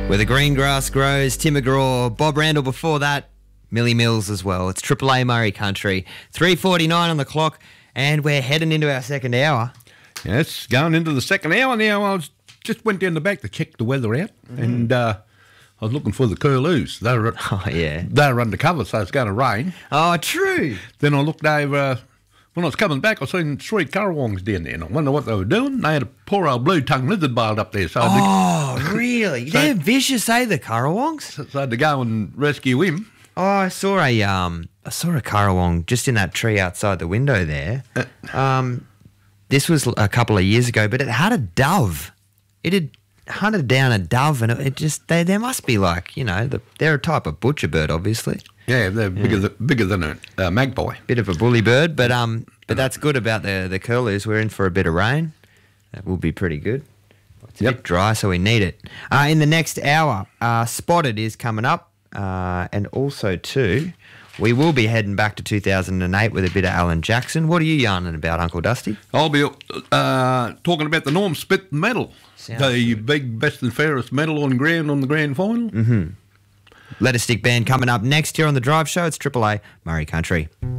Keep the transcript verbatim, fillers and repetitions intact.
Where the green grass grows, Tim McGraw, Bob Randall before that, Millie Mills as well. It's Triple A Murray Country. three forty-nine on the clock, and we're heading into our second hour. Yes, going into the second hour now. I was, just went down the back to check the weather out, mm-hmm. and uh, I was looking for the curlews. They were, oh, yeah. they were undercover, so it's going to rain. Oh, true. Then I looked over, uh, when I was coming back, I seen three currawongs down there, and I wonder what they were doing. They had a poor old blue-tongued lizard bailed up there. So I oh, had to, really? so, They're vicious, eh, the currawongs? So, so I had to go and rescue him. Oh, I saw a um, I saw a currawong just in that tree outside the window there. Um, this was a couple of years ago, but it had a dove. It had hunted down a dove, and it, it just they there must be like you know the, they're a type of butcher bird, obviously. Yeah, they're bigger yeah. than, bigger than a uh, magpie. Bit of a bully bird, but um, but that's good about the the curlews. We're in for a bit of rain. That will be pretty good. It's a yep. bit dry, so we need it. Uh, in the next hour, uh, Spotted is coming up. Uh, and also, too, we will be heading back to two thousand eight with a bit of Alan Jackson. What are you yarning about, Uncle Dusty? I'll be uh, talking about the Norm Smith medal, Sounds the good. big best and fairest medal on ground on the grand final. Mm-hmm. Let a Stick Band coming up next here on The Drive Show. It's Triple A Murray Country.